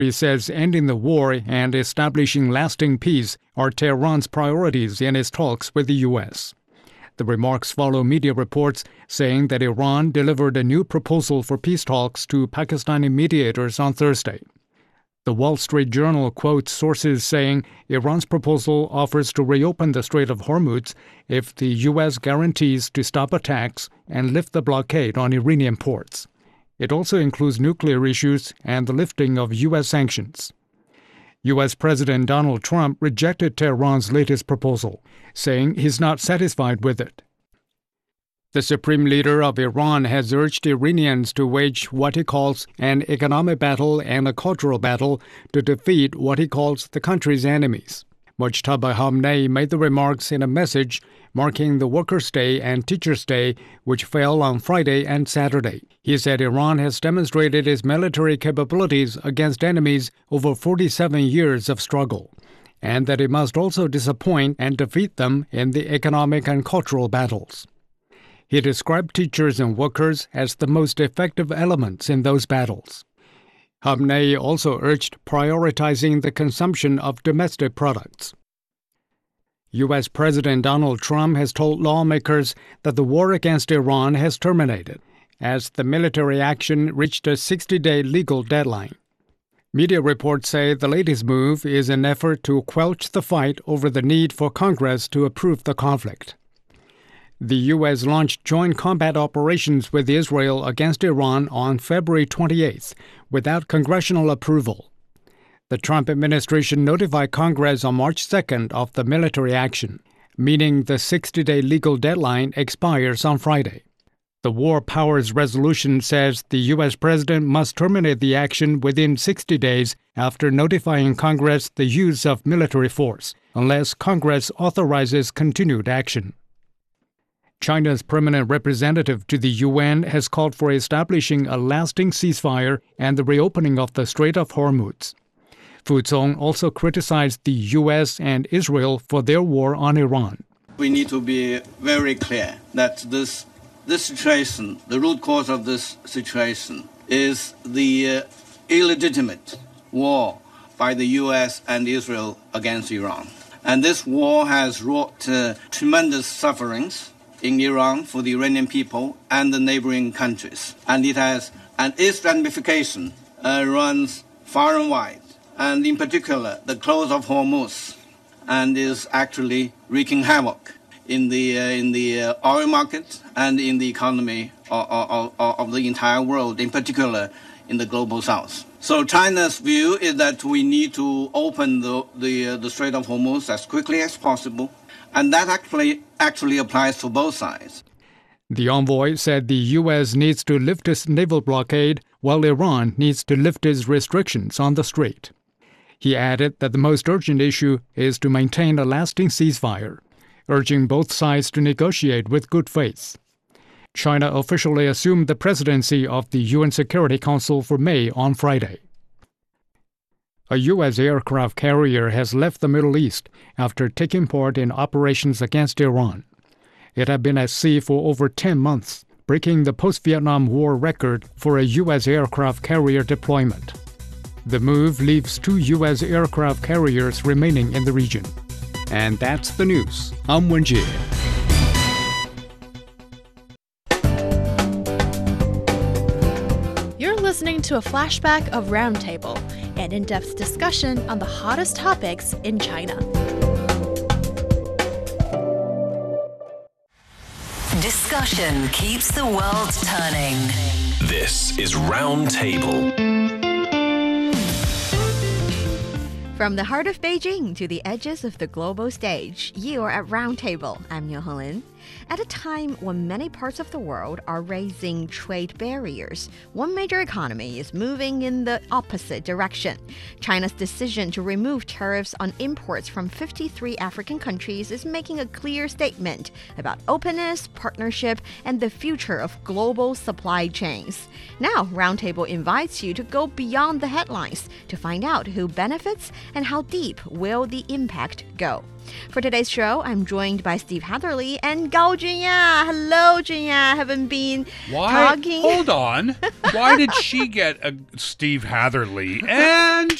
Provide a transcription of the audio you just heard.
He says ending the war and establishing lasting peace are Tehran's priorities in its talks with the U.S. The remarks follow media reports saying that Iran delivered a new proposal for peace talks to Pakistani mediators on Thursday. The Wall Street Journal quotes sources saying Iran's proposal offers to reopen the Strait of Hormuz if the U.S. guarantees to stop attacks and lift the blockade on Iranian ports. It also includes nuclear issues and the lifting of U.S. sanctions. U.S. President Donald Trump rejected Tehran's latest proposal, saying he's not satisfied with it. The supreme leader of Iran has urged Iranians to wage what he calls an economic battle and a cultural battle to defeat what he calls the country's enemies. Mojtaba Khamenei made the remarks in a message marking the Workers' Day and Teachers' Day, which fell on Friday and Saturday. He said Iran has demonstrated its military capabilities against enemies over 47 years of struggle, and that it must also disappoint and defeat them in the economic and cultural battles. He described teachers and workers as the most effective elements in those battles. Khamenei also urged prioritizing the consumption of domestic products. U.S. President Donald Trump has told lawmakers that the war against Iran has terminated, as the military action reached a 60-day legal deadline. Media reports say the latest move is an effort to quell the fight over the need for Congress to approve the conflict. The U.S. launched joint combat operations with Israel against Iran on February 28th without congressional approval. The Trump administration notified Congress on March 2nd of the military action, meaning the 60-day legal deadline expires on Friday. The War Powers Resolution says the U.S. president must terminate the action within 60 days after notifying Congress the use of military force, unless Congress authorizes continued action. China's permanent representative to the UN has called for establishing a lasting ceasefire and the reopening of the Strait of Hormuz. Fu Zong also criticized the U.S. and Israel for their war on Iran. We need to be very clear that this situation, the root cause of this situation, is the illegitimate war by the U.S. and Israel against Iran. And this war has wrought tremendous sufferings in Iran for the Iranian people and the neighboring countries. And its ramification runs far and wide, and in particular the close of Hormuz, and is actually wreaking havoc in the oil market and in the economy of the entire world, in particular in the global south. So China's view is that we need to open the Strait of Hormuz as quickly as possible, and that actually applies to both sides. The envoy said the U.S. needs to lift its naval blockade, while Iran needs to lift its restrictions on the strait. He added that the most urgent issue is to maintain a lasting ceasefire, urging both sides to negotiate with good faith. China officially assumed the presidency of the UN Security Council for May on Friday. A U.S. aircraft carrier has left the Middle East after taking part in operations against Iran. It had been at sea for over 10 months, breaking the post-Vietnam War record for a U.S. aircraft carrier deployment. The move leaves 2 U.S. aircraft carriers remaining in the region. And that's the news. I'm Wenjie. You're listening to a flashback of Roundtable, an in-depth discussion on the hottest topics in China. Discussion keeps the world turning. This is Roundtable. From the heart of Beijing to the edges of the global stage, you are at Roundtable. I'm Niu Honglin. At a time when many parts of the world are raising trade barriers, one major economy is moving in the opposite direction. China's decision to remove tariffs on imports from 53 African countries is making a clear statement about openness, partnership, and the future of global supply chains. Now, Roundtable invites you to go beyond the headlines to find out who benefits and how deep will the impact go. For today's show, I'm joined by Steve Hatherley and Gao Junya. Hello, Junya. Haven't been talking. Hold on. Why did she get a Steve Hatherley and